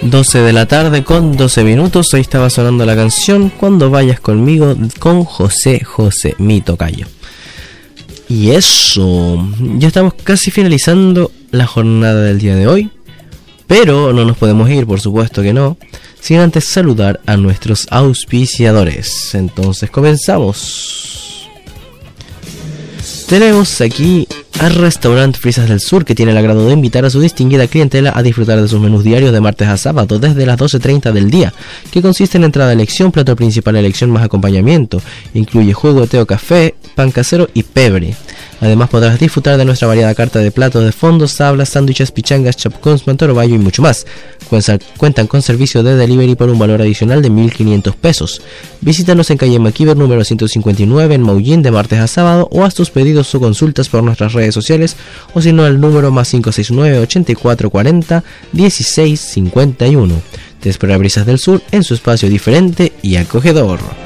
12 de la tarde con 12 minutos. Ahí estaba sonando la canción Cuando vayas conmigo con José José, mi tocayo. Y eso, ya estamos casi finalizando la jornada del día de hoy, pero no nos podemos ir, por supuesto que no, sin antes saludar a nuestros auspiciadores. Entonces comenzamos. Tenemos aquí al restaurante Frisas del Sur, que tiene el agrado de invitar a su distinguida clientela a disfrutar de sus menús diarios de martes a sábado desde las 12:30 del día, que consiste en entrada, elección, plato principal, elección más acompañamiento. Incluye jugo, té o café, pan casero y pebre. Además podrás disfrutar de nuestra variada carta de platos de fondo, tablas, sándwiches, pichangas, chapcones, mantoroballo y mucho más. Cuentan con servicio de delivery por un valor adicional de 1.500 pesos. Visítanos en calle Maquiver número 159 en Maullín de martes a sábado, o haz tus pedidos o consultas por nuestras redes sociales, o si no al número más 569 8440 1651. Te espera Brisas del Sur en su espacio diferente y acogedor.